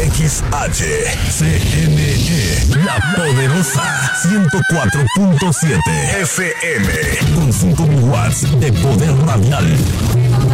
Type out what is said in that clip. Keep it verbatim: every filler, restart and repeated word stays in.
X H C M E, La Poderosa, ciento cuatro punto siete F M, con cinco mil watts de poder radial.